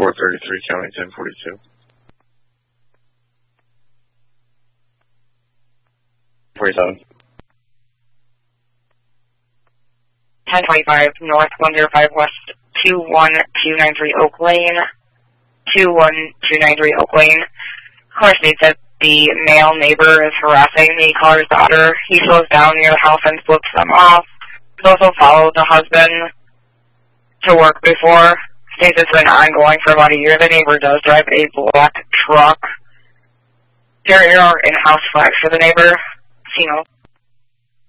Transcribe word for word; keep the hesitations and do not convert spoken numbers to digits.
four thirty-three, County ten forty-two. forty-seven. ten twenty-five North one oh five West two one two nine three Oak Lane. two one two nine three Oak Lane. Caller states that the male neighbor is harassing the caller's daughter. He slows down near the house and flips them off. He also followed the husband to work before. States it's been ongoing for about a year. The neighbor does drive a black truck. There are in-house flags for the neighbor. See no